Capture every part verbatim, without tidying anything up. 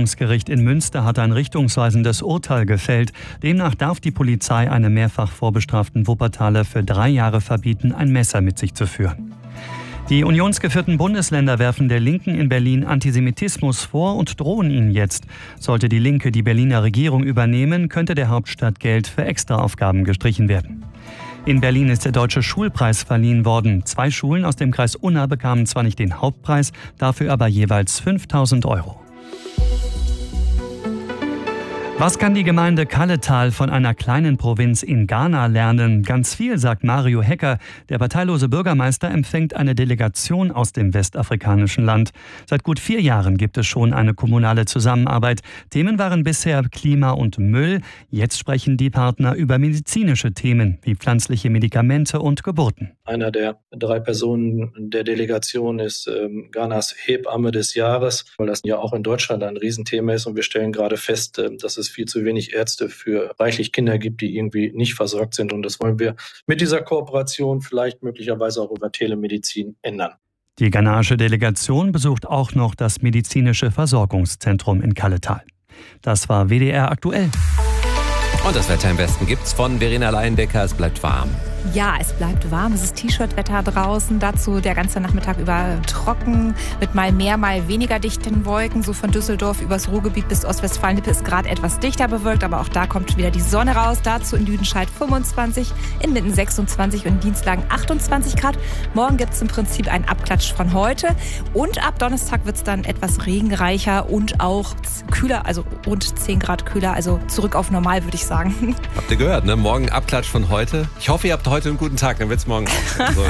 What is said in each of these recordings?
Amtsgericht in Münster hat ein richtungsweisendes Urteil gefällt. Demnach darf die Polizei einem mehrfach vorbestraften Wuppertaler für drei Jahre verbieten, ein Messer mit sich zu führen. Die unionsgeführten Bundesländer werfen der Linken in Berlin Antisemitismus vor und drohen ihnen jetzt. Sollte die Linke die Berliner Regierung übernehmen, könnte der Hauptstadt Geld für Extraaufgaben gestrichen werden. In Berlin ist der Deutsche Schulpreis verliehen worden. Zwei Schulen aus dem Kreis Unna bekamen zwar nicht den Hauptpreis, dafür aber jeweils fünftausend Euro. Was kann die Gemeinde Kalletal von einer kleinen Provinz in Ghana lernen? Ganz viel, sagt Mario Hecker. Der parteilose Bürgermeister empfängt eine Delegation aus dem westafrikanischen Land. Seit gut vier Jahren gibt es schon eine kommunale Zusammenarbeit. Themen waren bisher Klima und Müll. Jetzt sprechen die Partner über medizinische Themen wie pflanzliche Medikamente und Geburten. Einer der drei Personen der Delegation ist ähm, Ghanas Hebamme des Jahres, weil das ja auch in Deutschland ein Riesenthema ist. Und wir stellen gerade fest, äh, dass es viel zu wenig Ärzte für reichlich Kinder gibt, die irgendwie nicht versorgt sind. Und das wollen wir mit dieser Kooperation vielleicht möglicherweise auch über Telemedizin ändern. Die ghanaische Delegation besucht auch noch das medizinische Versorgungszentrum in Kalletal. Das war W D R aktuell. Und das Wetter im Westen gibt's von Verena Leindecker. Es bleibt warm. Ja, es bleibt warm. Es ist T-Shirt-Wetter draußen. Dazu der ganze Nachmittag über trocken mit mal mehr, mal weniger dichten Wolken. So von Düsseldorf übers Ruhrgebiet bis Ostwestfalen-Lippe ist gerade etwas dichter bewölkt, aber auch da kommt wieder die Sonne raus. Dazu in Lüdenscheid fünfundzwanzig, in Minden sechsundzwanzig und in Dienstlagen achtundzwanzig Grad. Morgen gibt's im Prinzip einen Abklatsch von heute. Und ab Donnerstag wird's dann etwas regenreicher und auch kühler, also rund zehn Grad kühler. Also zurück auf normal, würde ich sagen. Habt ihr gehört, ne? Morgen Abklatsch von heute. Ich hoffe, ihr habt heute einen guten Tag, dann wird's morgen auch. So.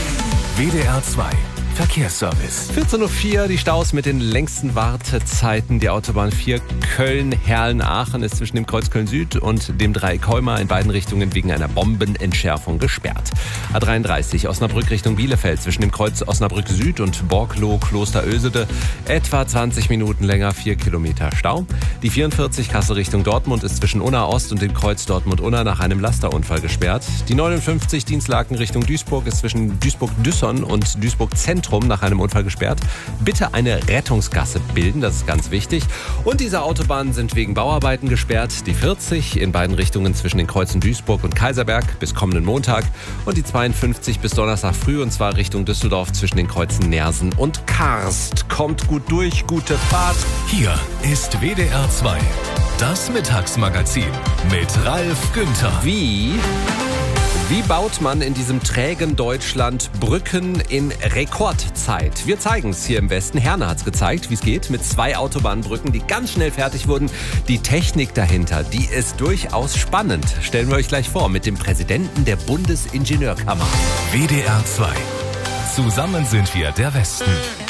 W D R zwei Verkehrsservice. vierzehn Uhr vier, die Staus mit den längsten Wartezeiten. Die Autobahn vier Köln-Herlen-Aachen ist zwischen dem Kreuz Köln-Süd und dem Dreieck Heuma in beiden Richtungen wegen einer Bombenentschärfung gesperrt. A dreiunddreißig Osnabrück Richtung Bielefeld zwischen dem Kreuz Osnabrück-Süd und Borkloh-Klosterösede etwa zwanzig Minuten länger, vier Kilometer Stau. Die vierundvierzig Kassel Richtung Dortmund ist zwischen Unna Ost und dem Kreuz Dortmund-Unna nach einem Lasterunfall gesperrt. Die neunundfünfzig Dienstlaken Richtung Duisburg ist zwischen Duisburg-Düsson und Duisburg-Zentrum nach einem Unfall gesperrt. Bitte eine Rettungsgasse bilden, das ist ganz wichtig. Und diese Autobahnen sind wegen Bauarbeiten gesperrt. Die vierzig in beiden Richtungen zwischen den Kreuzen Duisburg und Kaiserberg bis kommenden Montag. Und die zweiundfünfzig bis Donnerstag früh und zwar Richtung Düsseldorf zwischen den Kreuzen Nersen und Karst. Kommt gut durch, gute Fahrt. Hier ist W D R zwei, das Mittagsmagazin mit Ralf Günther. Wie... Wie baut man in diesem trägen Deutschland Brücken in Rekordzeit? Wir zeigen es hier im Westen. Herne hat es gezeigt, wie es geht, mit zwei Autobahnbrücken, die ganz schnell fertig wurden. Die Technik dahinter, die ist durchaus spannend. Stellen wir euch gleich vor mit dem Präsidenten der Bundesingenieurkammer. W D R zwei. Zusammen sind wir der Westen.